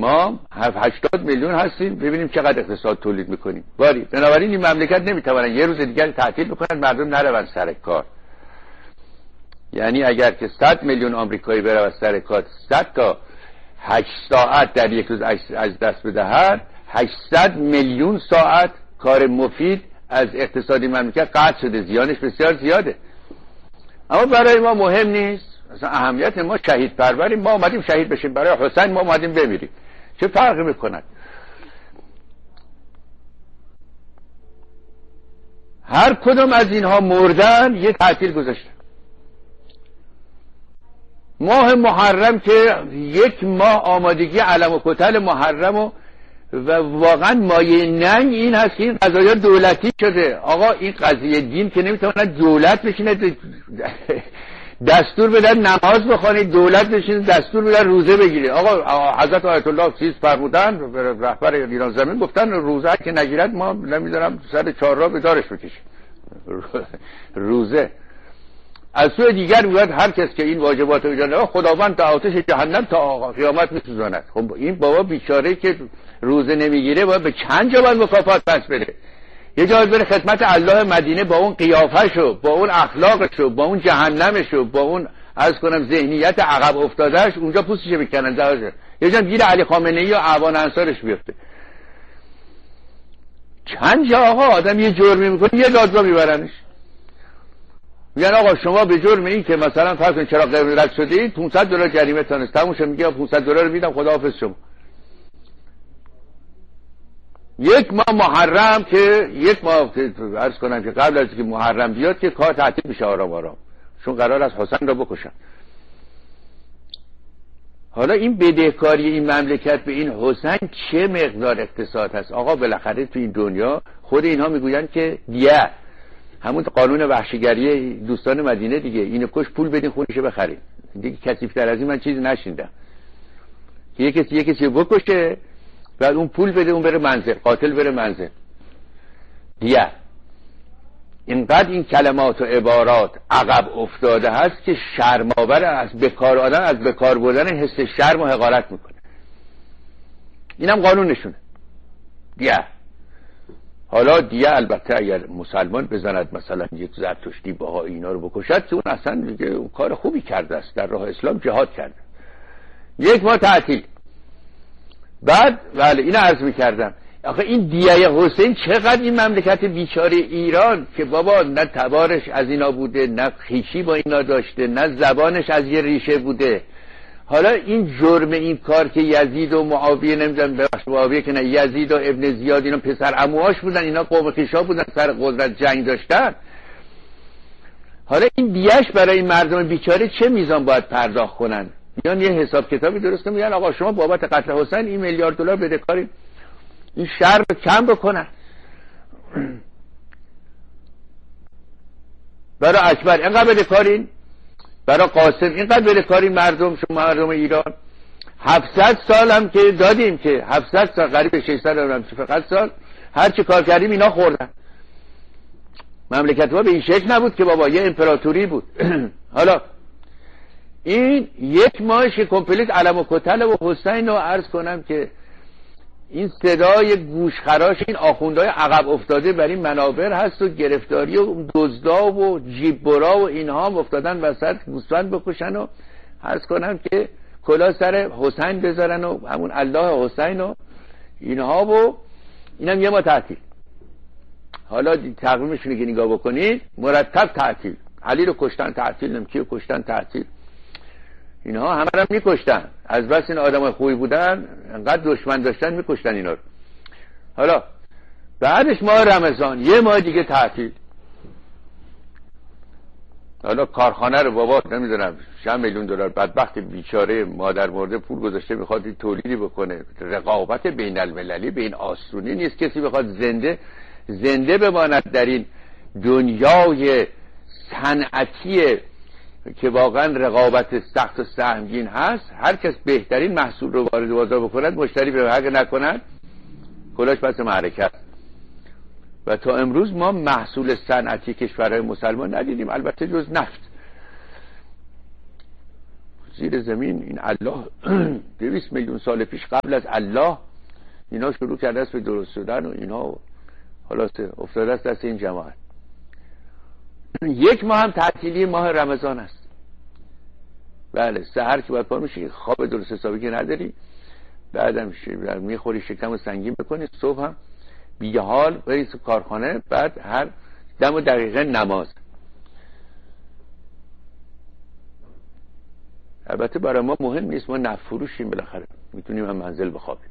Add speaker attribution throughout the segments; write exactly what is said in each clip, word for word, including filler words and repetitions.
Speaker 1: ما هفتاد میلیون هستیم، ببینیم چقدر اقتصاد تولید میکنیم. باری بنابراین این مملکت نمیتونن یه روز دیگر تعطیل بکنن مردم نرون سر کار. یعنی اگر که صد میلیون آمریکایی بره سر کار، صد تا هشت ساعت در یک روز از دست بدهد، هشتصد میلیون ساعت کار مفید از اقتصادی مملکت قطع شده، زیانش بسیار زیاده. اما برای ما مهم نیست، اصلا اهمیت ما شهید پروریم، ما اومدیم شهید بشیم، برای حسین ما اومدیم بمیریم، چه فرقی میکند؟ هر کدوم از اینها مردن یه تعطیل گذاشتن. ماه محرم که یک ماه آمادگی علم و کتل محرم و و واقعا مایه ننگ این هست که این قضایا دولتی شده. آقا این قضیه دین که نمیتونه دولت بشینه دستور بدن نماز بخونید، دولت بشینه دستور بدن روزه بگیره. آقا حضرت آیت الله چیز فرمودن، رهبر ایران زمین گفتن روزه که نگیرد ما نمیدونم سر چهار راه به دارش بکشیم. روزه از سوی دیگر میگوید هر کس که این واجبات رو اجرا خداوند تا آتش جهنم تا قیامت میسوزاند. خب این بابا بیچاره که روزه نمیگیره باید به چند جا باید مکافات پس بده؟ یه جا بره خدمت الله مدینه با اون قیافه‌شو، با اون اخلاقشو، با اون جهنمشو، با اون عرض کنم ذهنیت عقب افتادهش، اونجا پوستش بکنن داشه. یه جا گیر علی خامنه‌ای و اعوان انصارش بیفته. چند جا آقا آدم یه جرمی میکنه یه دادگاه میبرنش، میگن آقا شما به جرم این که مثلا فرض کن چرا قرمز رد شدید پانصد دلار جریمه تان است، تموم شد. میگه پانصد دلار رو میدم خداحافظ شما. یک ماه محرم که یک ماه عرض کنم که قبل از که محرم بیاد که کار تعطیل میشه آرام آرام، چون قرار است حسین رو بکشن. حالا این بدهکاری این مملکت به این حسین چه مقدار اقتصاد هست؟ آقا بالاخره تو این دنیا خود اینها میگوین که دیه همون قانون وحشیگری دوستان مدینه دیگه، اینو کش پول بدین خونشو بخرید. دیگه کثیف‌تر از این من چیزی نشیندم که یه کسی یه کسی بکشه بعد اون پول بده اون بره منزل، قاتل بره منزل. دیه اینقدر این کلمات و عبارات عقب افتاده هست که شرم‌آور از بکار آدم از بکار بردن حس شرم و حقارت میکنه. اینم قانونشونه دیه. حالا دیه البته اگر مسلمان بزند مثلا یک زرتشتی باها اینا رو بکشد که اون اصلا دیگه اون کار خوبی کرده است، در راه اسلام جهاد کرده. یک ماه تعطیل. بعد بله اینو عرض میکردم آخه این دیه حسین چقدر این مملکت بیچاره ایران که بابا نه تبارش از اینا بوده، نه خیشی با اینا داشته، نه زبانش از یه ریشه بوده. حالا این جرم این کار که یزید و معاویه نمیدونم ببخش معاویه که نه یزید و ابن زیاد اینا پسر عموهاش بودن، اینا قوم خویشا بودن، سر قدرت جنگ داشتن. حالا این دیهش برای این مردم بیچاره چه میزان باید پرداخت کنن؟ میان یه حساب کتابی درست میگن آقا شما بابت قتل حسین این میلیارد دلار بدهکاری، این شر رو کم بکنن. برای اکبر اینقدر بدهکارین، برای قاسم اینقدر بدهکارین، مردم شما مردم ایران هفتصد سال هم که دادیم که هفتصد سال قریب ششصد هم فقط سال هر چی کار کردیم اینا خوردن. مملکت ما به این شکل نبود که بابا یه امپراتوری بود. حالا این یک ماهش کمپلیت علم و کتل و حسین رو عرض کنم که این صدای گوشخراش این آخوندهای عقب افتاده بر این منابر هست و گرفتاری و دزدا و جیببرا و اینها هم افتادن وسط گوسفند بکشن و عرض کنم که کلا سر حسین بذارن و همون الله حسین و اینها و اینم یه ما تعطیل. حالا تقویمشون که نگاه بکنید مرتب تعطیل. علی رو کشتن تعطیل، نمکی رو کشتن تعطیل، اینها همه رو میکشتن. از بس این آدم خوبی بودن انقدر دشمن داشتن میکشتن اینا رو. حالا بعدش ماه رمضان یه ماه دیگه تعطیل. حالا کارخانه رو بابا نمیدونم چند میلیون دلار بدبخت بیچاره مادر مرده پول گذاشته میخواد تولیدی بکنه. رقابت بین المللی به این آسونی نیست کسی بخواد زنده زنده بماند در این دنیای صنعتی که واقعا رقابت سخت و سهمگین هست. هر کس بهترین محصول رو وارد بازار بکند مشتری به حق نکند کلاش پس معرکت. و تا امروز ما محصول صنعتی کشورهای مسلمان ندیدیم البته جز نفت. زیر زمین این الله دویست میلیون سال پیش قبل از الله اینا شروع کرده است به درست شدن و اینا خلاصه افتاده است دست این جماعت. یک ماه هم تعطیلی ماه رمضان است. بله سحر که باید پا میشی خواب درست حسابی که نداری، بعدم میخوری شکم سنگین بکنی، صبح هم بی حال بری کارخانه، بعد هر دم و دقیقه نماز. البته برای ما مهم نیست، ما نفروشیم، بالاخره میتونیم هم منزل بخوابیم.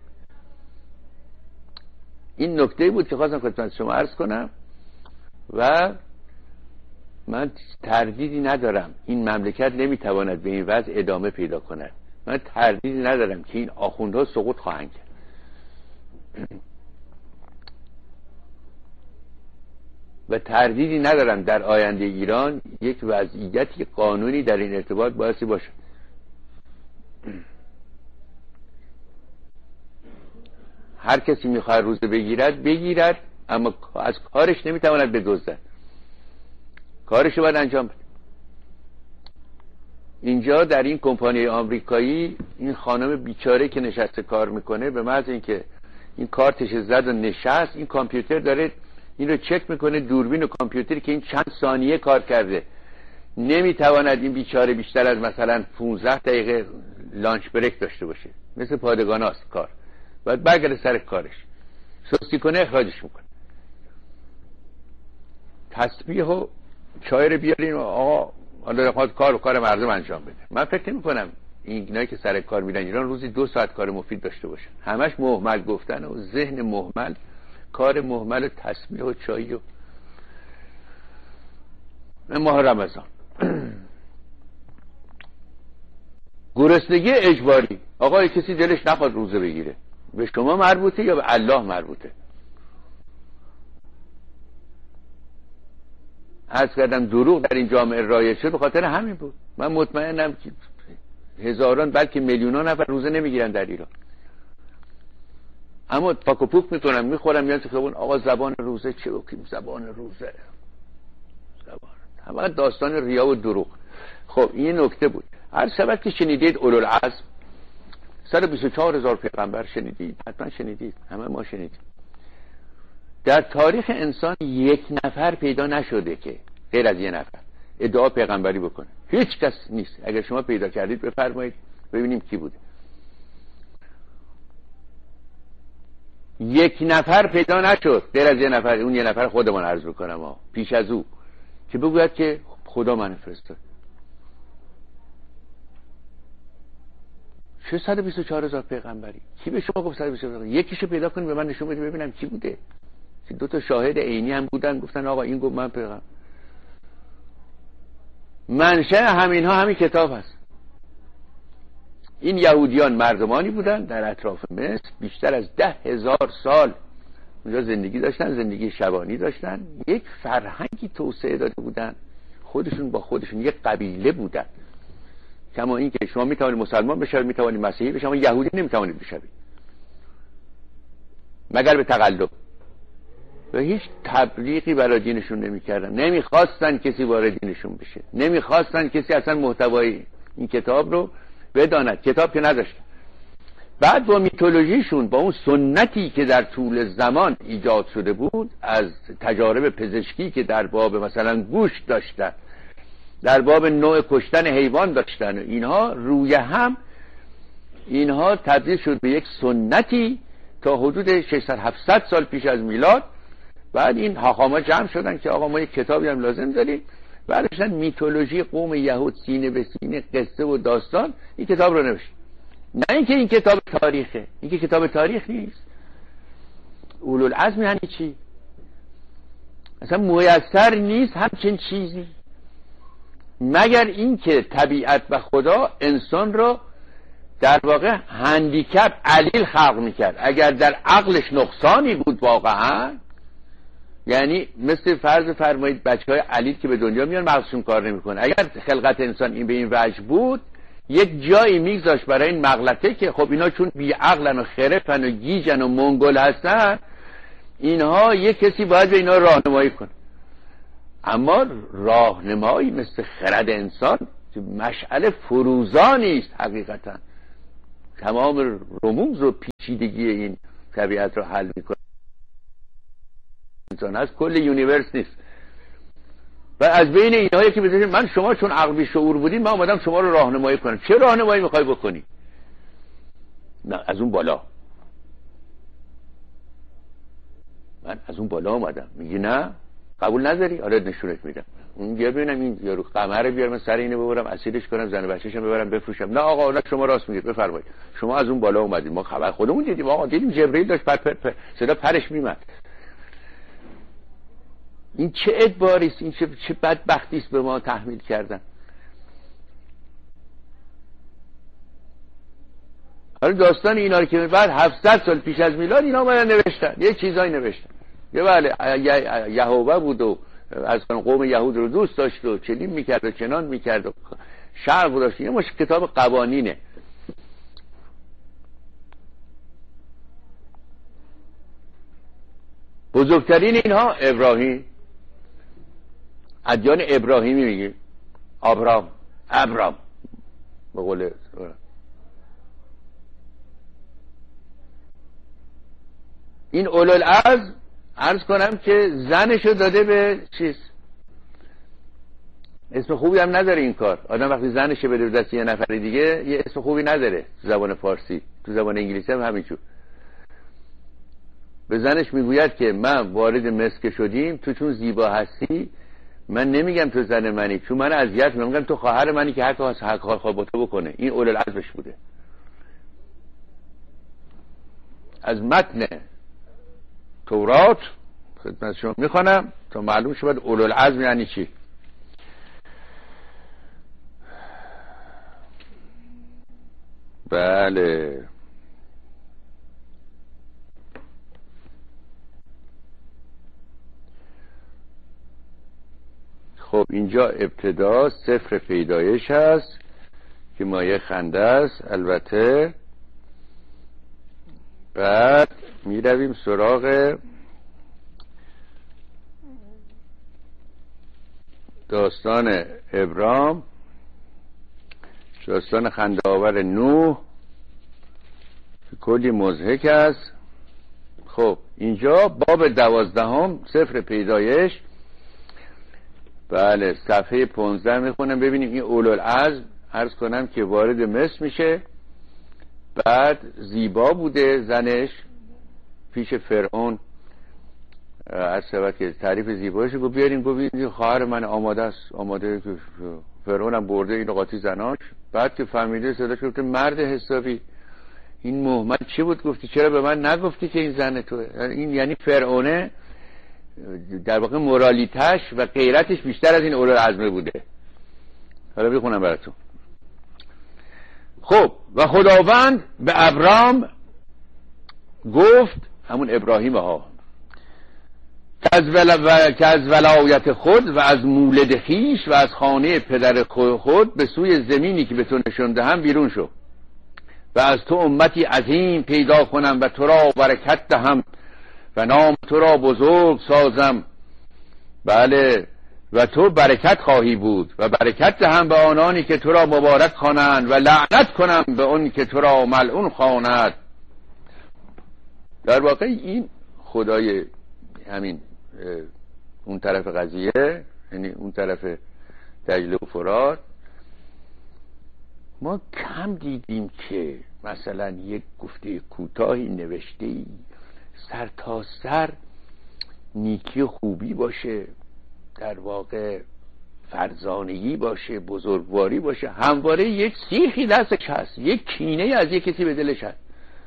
Speaker 1: این نکته بود که خواستم خدمت شما عرض کنم و من تردیدی ندارم این مملکت نمیتواند به این وضع ادامه پیدا کند. من تردیدی ندارم که این آخوندها سقوط خواهند کرد. و تردیدی ندارم در آینده ایران یک وضعیتی قانونی در این ارتباط بایستی باشه. هر کسی میخواد روزه بگیرد بگیرد، اما از کارش نمیتواند بدزدد، کارش رو باید انجام بده. اینجا در این کمپانی آمریکایی این خانم بیچاره که نشسته کار میکنه، به محض اینکه این کارتش زد و نشست، این کامپیوتر داره این رو چک میکنه، دوربین و کامپیوتری که این چند ثانیه کار کرده. نمیتواند این بیچاره بیشتر از مثلا پانزده دقیقه لانچ بریک داشته باشه، مثل پادگاناست کار. بعد برگرده سر کارش، سستی کنه اخراجش میکنه. تسبیح و چای رو بیارین و آقا حالا خواهد کار و کار مردم انجام بده. من فکر نمی کنم اینایی که سر کار میرن ایران روزی دو ساعت کار مفید داشته باشن. همش مهمل گفتن و ذهن مهمل، کار مهمل و تسبیح و چای و ماه رمضان. گرسنگی اجباری، آقا کسی دلش نخواد روزه بگیره، به شما مربوطه یا به الله مربوطه؟ از کردم دروغ در این جامعه رایج شد به خاطر همین بود. من مطمئنم که هزاران بلکه میلیونان نفر روزه نمیگیرن در ایران، اما پاک و پوک میکنن، میخورن، میان تو خیابون آقا زبان روزه چه بکنیم، زبان روزه، زبان همه داستان ریا و دروغ. خب این نکته بود. هر شبت که شنیدید اولوالعزم صد و بیست و چهار هزار پیغمبر شنیدید، حتما شنیدید، همه ما شنیدیم. در تاریخ انسان یک نفر پیدا نشده که غیر از یه نفر ادعا پیغمبری بکنه. هیچ کس نیست. اگر شما پیدا کردید بفرمایید ببینیم کی بوده. یک نفر پیدا نشد غیر از یه نفر، اون یه نفر خودمان عرض بکنم ها، پیش از او که بگوید که خدا من فرستاد. چه صد و بیست و چهار هزار پیغمبری؟ کی به شما گفت صد و بیست و چهار هزار؟ یکیشو پیدا کنید به من نشون بدید ببینم کی بوده. دو تا شاهد عینی هم بودن، گفتن آقا این گفت من پیغمبر. منشأ همین ها همین کتاب هست. این یهودیان مردمانی بودن در اطراف مصر، بیشتر از ده هزار سال اونجا زندگی داشتن، زندگی شبانی داشتن، یک فرهنگی توسعه داده بودن، خودشون با خودشون یک قبیله بودن. کما این که شما میتوانید مسلمان بشوید، میتوانید مسیحی بشوید، اما یهودی نمیتوانید بشوید مگر به تقلب. و هیچ تبلیغی برای دینشون نمیکردن، نمیخواستن کسی وارد دینشون بشه، نمیخواستن کسی اصلا محتوای این کتاب رو بداند، کتاب که نداشت. بعد با میتولوژیشون، با اون سنتی که در طول زمان ایجاد شده بود، از تجارب پزشکی که در باب مثلا گوشت داشتن، در باب نوع کشتن حیوان داشتن، و اینها روی هم اینها تبدیل شد به یک سنتی تا حدود ششصد هفتصد سال پیش از میلاد. بعد این حاخاما جمع شدن که آقا ما یک کتابی هم لازم داریم، بعدشن میتولوژی قوم یهود سینه به سینه، قصه و داستان، این کتاب رو نوشت. نه اینکه این کتاب تاریخه، این که کتاب تاریخ نیست. اولوالعزم یعنی چی؟ اصلا میسر نیست همچین چیزی، مگر اینکه طبیعت و خدا انسان رو در واقع هندیکپ علیل خلق میکرد. اگر در عقلش نقصانی بود واقعا، یعنی مثل فرض فرمایید بچهای علیل که به دنیا میان مغزشون کار نمیکنه، اگر خلقت انسان این به این وجه بود یک جایی میگذاشت برای این مغلطه که خب اینا چون بی عقلن و خرفن و گیجن و منگل هستن، اینها یک کسی باید به اینا راهنمایی کنه. اما راهنمایی مثل خرد انسان مشعل فروزانی است حقیقتا، تمام رموز و پیچیدگی این طبیعت رو حل میکنه. انسان هست، کل یونیورس نیست. و از بین اینهایی که بذارید من شما چون عقل بی شعور بودین من اومدم شما رو راهنمایی کنم. چه راهنمایی میخوای بکنی؟ نه از اون بالا. من از اون بالا اومدم. میگی نه قبول نداری؟ آره نشونت میدم. اون بیا ببینم این یارو قمر بیار من سر اینو ببرم اسیدش کنم زن بچه‌شم ببرم بفروشم. نه آقا نه شما راست میگید بفرمایید. شما از اون بالا اومدید. ما خبر خودمون دیدیم آقا، دیدیم جبرئیل داشت پر پر پر صدا پرش میمد. این چه ادباری است، این چه چه بدبختی است به ما تحمیل کردن. حالا داستان اینا رو که بعد هفتصد سال پیش از میلاد اینا اومدن نوشتن، یه چیزایی نوشتن. یه بله یهوه بود و از قوم یهود رو دوست داشت و چنین میکرد و چنان میکرد و شرق داشت. یه مش کتاب قوانینه. بزرگترین اینها ابراهیم، ادیان ابراهیمی میگه، ابرام ابرام به قول این اولوالعزم عرض کنم که زنشو داده به چیز، اسم خوبی هم نداره این کار. آدم وقتی زنشو بده به دست یه نفر دیگه یه اسم خوبی نداره. تو زبان فارسی، تو زبان انگلیسی هم همینجور. به زنش میگوید که من وارد مصر شدیم، تو چون زیبا هستی من نمیگم تو زن منی، چون من اذیت میگم تو خواهر منی که حق حق خواه با تو بکنه. این اولوالعزمش بوده. از متن تورات خدمت شما میخوانم تا معلوم شود اولوالعزم یعنی چی. بله خب اینجا ابتدا صفر پیدایش هست که مایه خنده است البته. بعد می رویم سراغ داستان ابرام، داستان خنده‌آور نوح که کلی مضحک است. خب اینجا باب دوازدهم صفر پیدایش. بله صفحه پانزده میخونم ببینیم. این اولوالعزم عرض کنم که وارد مصر میشه. بعد زیبا بوده زنش پیش فرعون، از سبب که تعریف زیبایش گفت بیارین، گفت خواهر من آماده است. آماده که فرعون هم برده این قاطی زناش. بعد که فهمیده صداش گفته مرد حسابی این مهمت چی بود؟ گفتی چرا به من نگفتی که این زن توه؟ این یعنی فرعونه در واقع مورالیتش و غیرتش بیشتر از این اولوالعزم بوده. حالا بخونم براتون. خب و خداوند به ابرام گفت، همون ابراهیم ها، که از, ول... که از ولایت خود و از مولد خیش و از خانه پدر خود به سوی زمینی که به تو نشان دهم بیرون شو و از تو امتی عظیم پیدا کنم و تو را برکت دهم و نام تو را بزرگ سازم. بله و تو برکت خواهی بود و برکت دهم به آنانی که تو را مبارک خوانند و لعنت کنم به اون که تو را ملعون خواند. در واقع این خدای همین اون طرف قضیه، یعنی اون طرف دجله و فرات، ما کم دیدیم که مثلا یک گفته کوتاهی نوشته سر تا سر نیکی و خوبی باشه، در واقع فرزانگی باشه، بزرگواری باشه، همواره یک سیخی دستش هست، یک کینه از یک کسی به دلش هست.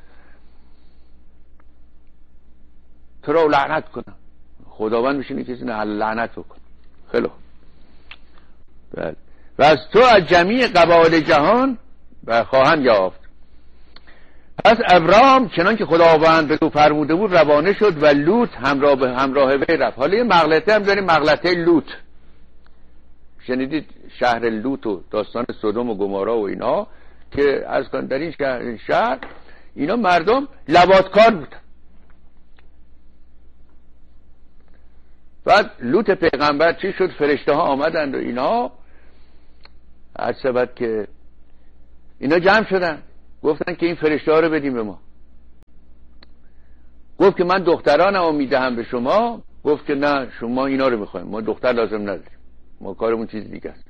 Speaker 1: تو را لعنت کنم، خداوند میشه کسی نه لعنت بکن. خیلی بله. و از تو از جمیع قبایل جهان و خواهند یافت. پس ابرام چنان که خداوند به تو فرموده بود روانه شد و لوط همراه به همراه وی رفت. حالا یه مغلطه هم داریم، مغلطه لوط. شنیدید شهر لوط و داستان سدوم و گمارا و اینا که از کن در این شهر, شهر اینا مردم لواطکار بودن. بعد لوط پیغمبر چی شد؟ فرشته ها آمدند و اینا عرض شود که اینا جمع شدن گفتن که این فرشته ها رو بدیم به ما. گفت که من دخترانم رو میدهم به شما. گفت که نه شما اینا رو میخوایم، ما دختر لازم نداریم، ما کارمون چیز دیگه است.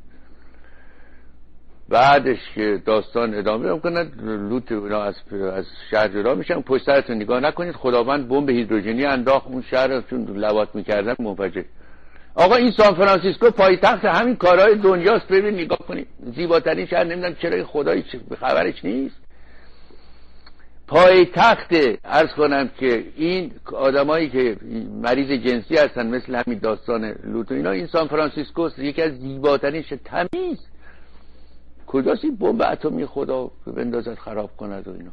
Speaker 1: بعدش که داستان ادامه میکنه، لوط اینا از از شهر جدا میشن، پشت سرتون نگاه نکنید خداوند بمب هیدروژنی انداخت اون شهر، چون لواط میکردن منفجر. آقا این سان فرانسیسکو پایتخت همین کارهای دنیاست، ببین نگاه کنید زیباترین شهر، نمیدونم چرا خدایی خبرش نیست. پایتخت عرض کنم که این آدمایی که مریض جنسی هستن مثل همین داستان لوط و اینا، این سان فرانسیسکو یکی از زیباترین شه تمیز. کجاست این بمب اتمی خدا بندازد خراب کند و اینا؟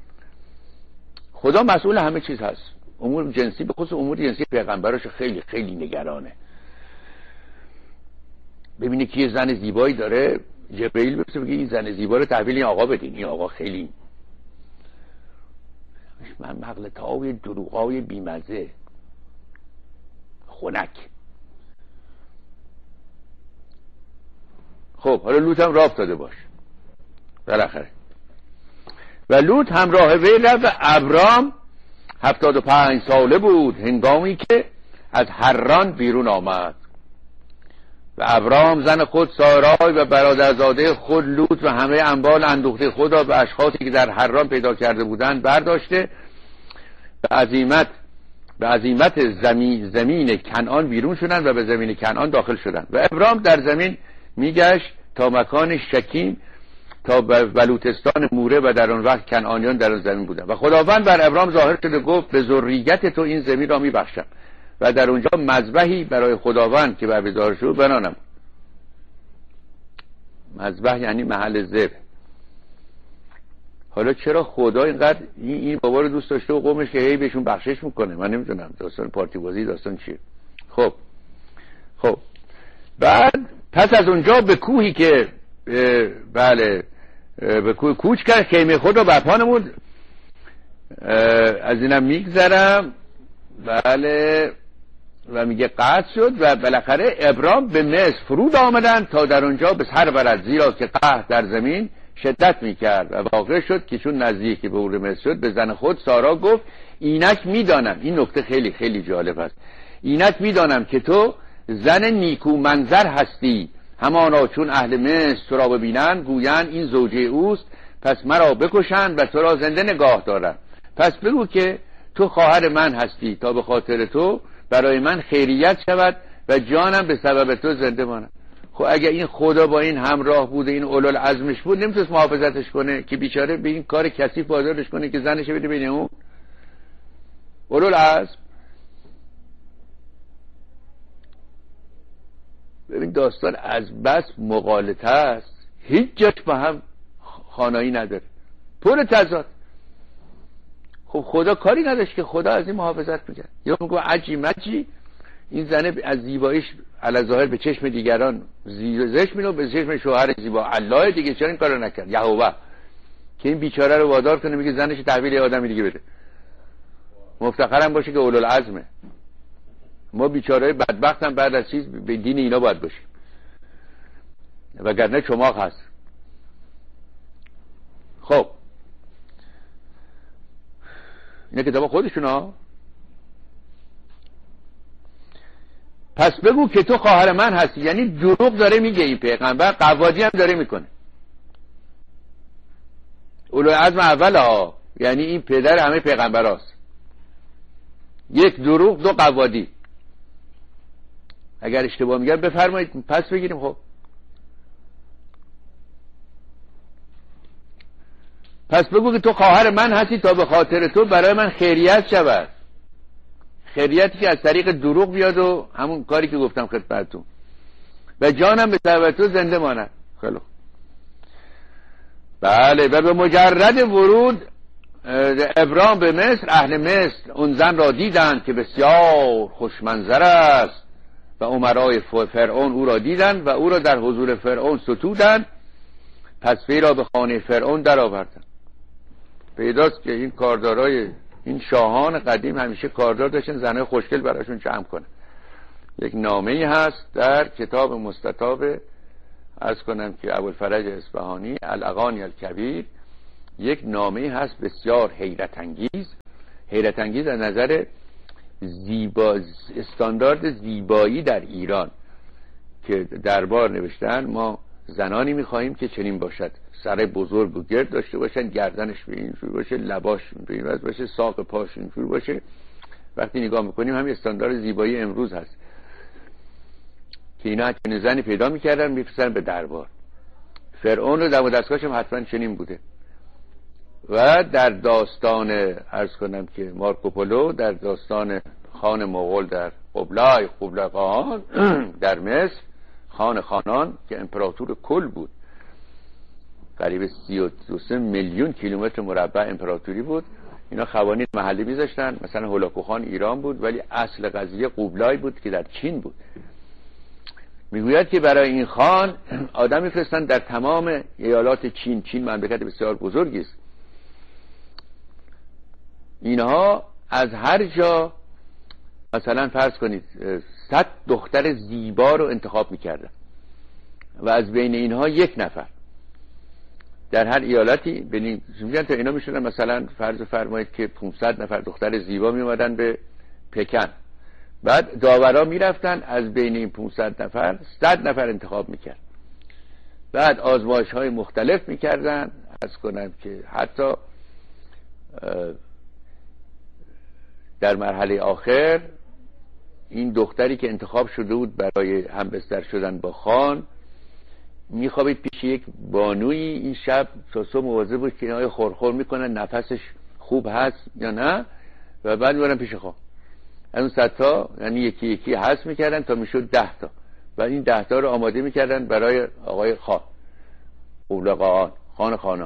Speaker 1: خدا مسئول همه چیز هست. امور جنسی به خصوص امور جنسی پیغمبراش خیلی خیلی نگرانه. ببینی که یه زن زیبایی داره، جبرئیل بپرسه بگه این زن زیبا رو تحویل این آقا بدین، این آقا خیلی من مغلطه‌های دروغای بیمزه خنک. خب حالا لوط هم راه افتاده باش بالاخره. و لوط همراه وی رفت و ابرام هفتاد و پنج ساله بود هنگامی که از حران بیرون آمد. و ابرام زن خود سارای و برادرزاده خود لوط و همه اموال اندوخته خود را به اشخاصی که در حران پیدا کرده بودند برداشته به عزیمت به عزیمت زمین زمین کنعان بیرون شدند و به زمین کنعان داخل شدند. و ابرام در زمین میگشت تا مکان شکیم تا بلوتستان موره و در آن وقت کنعانیان در آن زمین بودند. و خداوند بر ابرام ظاهر شد و گفت به ذریت تو این زمین را میبخشم و در اونجا مذبحی برای خداوند که برگزار شد بنانم. مذبح یعنی محل ذبح. حالا چرا خدا اینقدر این, این بابا رو دوست داشته و قومش که هی بهشون بخشش میکنه؟ من نمیدونم داستان پارتی بازی داستان چیه. خب خب بعد پس از اونجا به کوهی که بله به کوه کوچ کرد، خیمه خود رو برپا نمود. از اینم میگذرم بله. و میگه قحط شد و بالاخره ابرام به مصر فرود آمدند تا در اونجا به سر برد، زیرا که قحط در زمین شدت میکرد. و واقع شد که چون نزدیکی به اون مصر شد به زن خود سارا گفت اینک میدانم، این نکته خیلی خیلی جالب است، اینک میدانم که تو زن نیکو منظر هستی، همانا چون اهل مصر تو را ببینند گویند این زوجه اوست، پس مرا بکشند و تو را زنده نگاه دارند. پس بگو که تو خواهر من هستی تا به خاطر تو برای من خیریت شود و جانم به سبب تو زنده ماند. خب اگه این خدا با این همراه بوده، این اولوالعزمش بود، نمیتونست محافظتش کنه که بیچاره به این کار کثیف وادارش کنه که زنش بده بین اون؟ اولوالعزم. ببین داستان از بس مغالطه است، هیچ جاش با هم خانایی نداره، پر تضاد. خب خدا کاری نداشت که خدا از این محافظت میکرد؟ یا میگه عجی مجی این زنه از زیباییش علی ظاهر به چشم دیگران زشت می‌بینه، به چشم شوهر زیبا الله دیگه چرا این کارو نکرد یهوه که این بیچاره رو وادار کنه میگه زنش تحویل آدمی دیگه بده، مفتخرم باشه که اولوالعزمه. ما بیچاره‌های بدبخت هم بعد از چیز به دین اینا باید باشیم، وگرنه چماق هست. خب اینا کتاب خودشون ها. پس بگو که تو خواهر من هستی، یعنی دروغ داره میگه این پیغمبر، قواجی هم داره میکنه. اولوالعزم اول ها، یعنی این پدر همه پیغمبر هاست. یک دروغ دو قوادی. اگر اشتباه میگم بفرمایید پس بگیریم. خب پس بگو که تو خواهر من هستی تا به خاطر تو برای من خیریت شود. خیریتی که از طریق دروغ بیاد و همون کاری که گفتم خدمتتون، و جانم به سبب تو زنده ماند. خیلی بله. و به مجرد ورود ابرام به مصر، اهل مصر اون زن را دیدند که بسیار خوشمنظر است و امرای فرعون او را دیدند و او را در حضور فرعون ستودند. پس وی را به خانه فرعون در آوردند. پیداست که این کاردارای این شاهان قدیم همیشه کاردار داشتن زنای خوشگل براشون جمع کنه. یک نامه‌ای هست در کتاب مستطاب عرض کنم که ابوالفرج اصفهانی الاغانی الکبیر یک نامه هست بسیار حیرت انگیز، حیرت انگیز از نظر زیبا، استاندارد زیبایی در ایران، که دربار نوشتن ما زنانی میخواهیم که چنین باشد، سر بزرگ و گرد داشته باشن، گردنش به این جور باشه، لباش به این وضع باشه، ساق پاش این جور باشه. وقتی نگاه میکنیم همین استاندارد زیبایی امروز هست که اینا چنین زنی پیدا میکردن میفرستن به دربار. فرعون و دم و دستگاهش هم حتما چنین بوده. و در داستان عرض کنم که مارکوپولو، در داستان خان مغول در قبلای قبلقان در مصر، خان خانان که امپراتور کل بود، قریب سی و دو میلیون کیلومتر مربع امپراتوری بود. اینا قوانین محلی میذاشتن، مثلا هولاکو خان ایران بود ولی اصل قضیه قبلای بود که در چین بود. میگوید که برای این خان آدم میفرستن در تمام ایالات چین. چین مملکت بسیار بزرگی است. اینها از هر جا مثلا فرض کنید صد دختر زیبا رو انتخاب میکردن و از بین اینها یک نفر در هر ایالتی ببینید تا اینا میشدن. مثلا فرض فرمایید که پانصد نفر دختر زیبا میومدن به پکن، بعد داورا میرفتن از بین این پانصد نفر صد نفر انتخاب میکرد، بعد آزمایش های مختلف میکردن. از کنم که حتی در مرحله آخر این دختری که انتخاب شده بود برای همبستر شدن با خان میخوابید پیش یک بانوی. این شب تا صبح مواظب بود که اینها خورخور میکنن نفسش خوب هست یا نه، و بعد میبرن پیش خان. از اون صد تا یعنی یکی یکی حذف میکردن تا میشد ده تا، و این ده تا رو آماده میکردن برای آقای خان، قبلقان، خان خانان.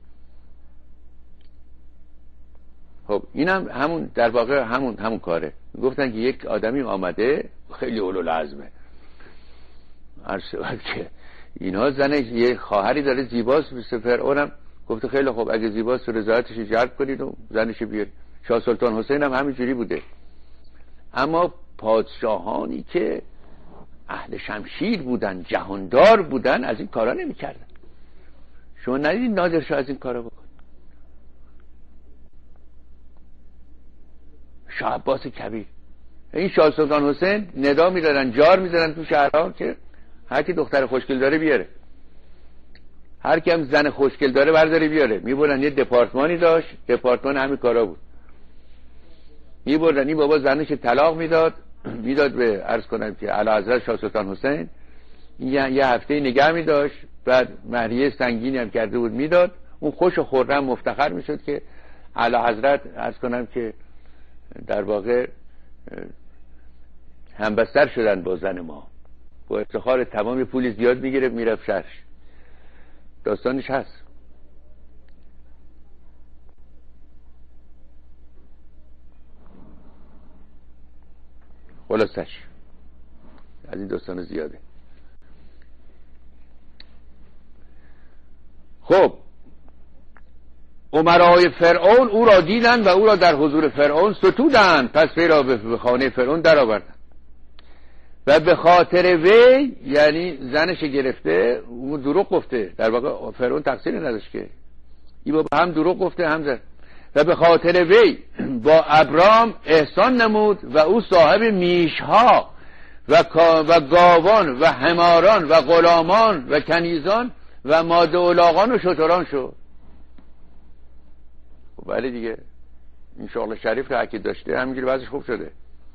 Speaker 1: خب اینم هم همون در واقع همون همون کاره. گفتن که یک آدمی آمده خیلی اولوالعزمه، هر شود که اینها زنش یه خواهری داره زیباست، مثل فرعونم گفته خیلی خوب اگه زیباست رضایتش جلب کنید و زنش بیارید. شاه سلطان حسین هم همینجوری بوده. اما پادشاهانی که اهل شمشیر بودن، جهاندار بودن، از این کارا نمی‌کردن. شما ندیدید نادر شاه از این کارا بکن؟ شاه عباس کبیر، این شاه سلطان حسین ندا میدادن، جار میدادن تو شهرها که هر کی دختر خوشگل داره بیاره، هر کی هم زن خوشگل داره برداره بیاره. میبردن یه دپارتمانی داشت، دپارتمان همین کارا بود. میبردن این بابا زنش طلاق میداد، میداد به عرض کنم که اعلیحضرت شاه سلطان حسین، یه, یه هفته نگه میداشت، بعد مهریه سنگینی هم کرده بود میداد. اون خوش و خرم مفتخر میشد که اعلیحضرت عرض کنم که در واقع همبستر شدن با زن ما، با افتخار تمام پولی زیاد میگیره میرفت شهرش. داستانش هست. خلاصش از این داستان زیاده. خب امرای فرعون او را دیدن و او را در حضور فرعون ستودند، پس وی را به خانه فرعون در آوردند و به خاطر وی، یعنی زنش گرفته، او دروغ گفته. در واقع فرعون تقصیری نداشت که این بابا هم دروغ گفته هم زن. و به خاطر وی با ابرام احسان نمود و او صاحب میشها و و گاوان و حماران و غلامان و کنیزان و ماده الاغان و شتران شد. خب بله دیگه، این شغل شریف رو اگه داشته همینجوری وضعش خوب شده.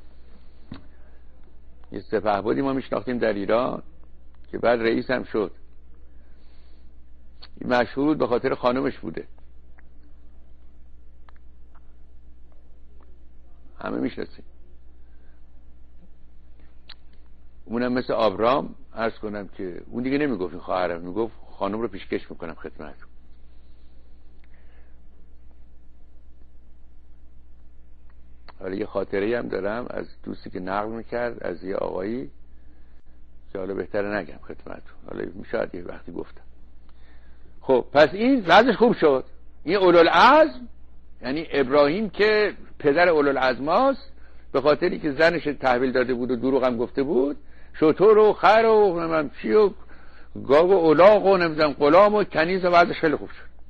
Speaker 1: یه سپهبدی ما میشناختیم در ایران که بعد رئیس هم شد. این مشهور به خاطر خانمش بوده، همه میشناسیم. اونم مثل آبرام عرض کنم که اون دیگه نمیگفت این خواهرم، میگفت خانم رو پیشکش میکنم خدمتتون. حالا یه خاطره هم دارم از دوستی که نقل میکرد از یه آقایی که حالا بهتره نگم خدمتتون، حالا شاید یه وقتی گفتم. خب پس این وضعش خوب شد. این اولوالعزم یعنی ابراهیم که پدر اولوالعزم هاست، به خاطری که زنش تحویل داده بود و دروغ هم گفته بود، شتر و خر و نمیم چی و گاو و الاغ و نمیدونم غلام و کنیز و وضعش خیلی خوب شد.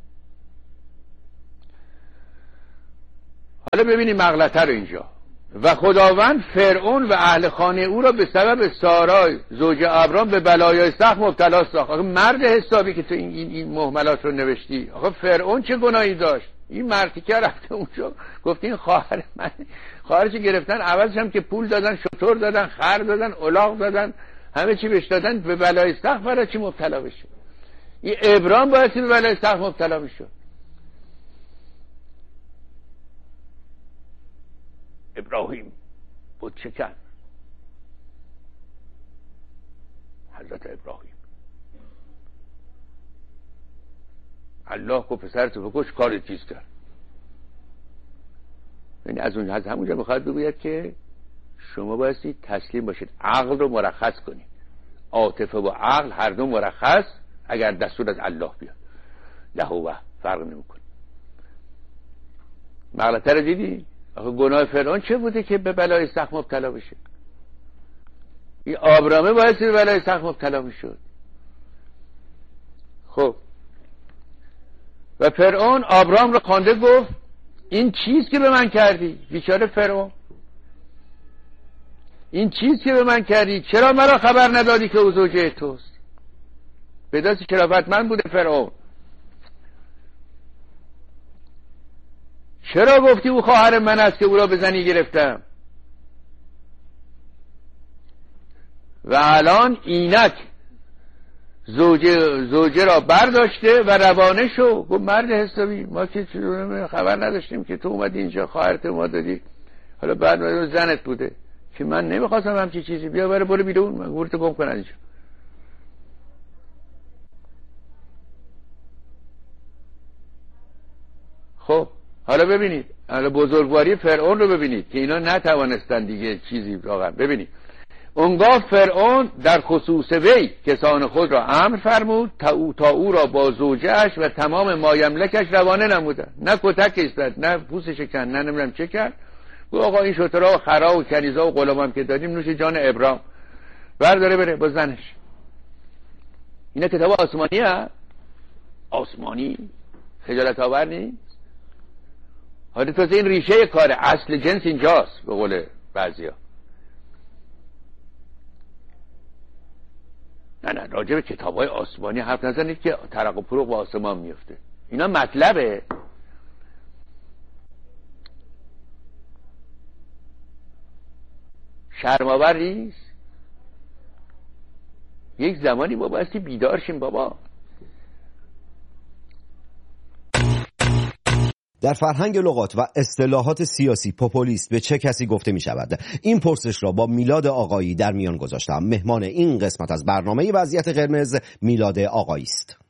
Speaker 1: حالا ببینید مغلطه رو اینجا. و خداوند فرعون و اهل خانه او را به سبب سارای زوج ابرام به بلایای سخت مبتلا ساخت. آخه مرد حسابی که تو این این, این مهملات رو نوشتی، آخه فرعون چه گناهی داشت؟ این مردی که رفته اونجا گفت این خواهر من، خواهرش گرفتن، عوضش هم که پول دادن، شتر دادن، خر دادن، الاغ دادن، همه چی بهش دادن، به بلای سخت برای چی مبتلا بشه؟ این ابرام باید به بلای سخت مبتلا میشد. ابراهیم بود شکن، حضرت ابراهیم، الله کو پسرتو بکش، کار چیز کرد. یعنی از اون از همونجا میخواد بگوید که شما بایستی تسلیم باشید، عقل رو مرخص کنید. عاطفه و عقل هر دو مرخص اگر دستور از الله بیاد، لهو فرق نمیکنه. مغلطه رو دیدی؟ آخه گناه فرعون چه بوده که به بلای سخت مبتلا بشه؟ این آبرامه باید به بلای سخت مبتلا میشد. خب و فرعون آبرام رو خوانده، گفت این چیز که به من کردی، بیچاره فرعون، این چیز که به من کردی چرا مرا خبر ندادی که او زوجه توست؟ به دست شرافتمند بوده فرعون، چرا گفتی او خواهر من است که او را به زنی گرفتم؟ و الان اینک زوجه, زوجه را برداشته و روانه شو. گفت مرد حسابی، ما که خبر نداشتیم که تو اومدی اینجا، خواهرت ما دادی، حالا بعد زنت بوده که من نمیخواستم همچی چیزی، بیا بره برو بیرون، من گورتو گم کن اینجا. خب حالا ببینید، حالا بزرگواری فرعون رو ببینید که اینا نتوانستن دیگه چیزی واقعا. ببینید اونگاه فرعون در خصوص وی کسان خود را امر فرمود تا او, تا او را با زوجهش و تمام مایملکش روانه نمودن. نه کتکش زد، نه پوستش کند، نه نمیدونم چه کرد. گفت آقا این شترها و خرا و کنیزا و غلامم که دادیم نوش جان ابرام، برداره بره با زنش. اینا کتاب آسمانی ها؟ آسمانی خجالت آور نیست؟ حالا تازه این ریشه کار، اصل جنس اینجاست به قول بعضیا. نه نه راجع به کتاب‌های آسمانی حرف نزنید که ترق و پروق با آسمان میفته. اینا مطلبه. شرم‌آور نیست؟ یک زمانی ما بایستی بیدار شیم بابا.
Speaker 2: در فرهنگ لغات و اصطلاحات سیاسی پوپولیست به چه کسی گفته می شود؟ این پرسش را با میلاد آقایی در میان گذاشتم. مهمان این قسمت از برنامه وضعیت قرمز میلاد آقایی است.